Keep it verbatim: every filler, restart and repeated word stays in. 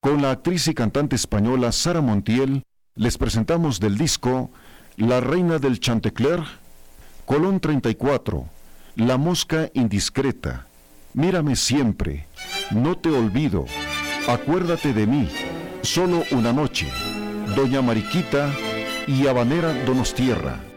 Con la actriz y cantante española Sara Montiel, les presentamos del disco La Reina del Chantecler, Colón treinta y cuatro, La Mosca Indiscreta, Mírame Siempre, No Te Olvido, Acuérdate de Mí, Solo una Noche, Doña Mariquita y Habanera Donostierra.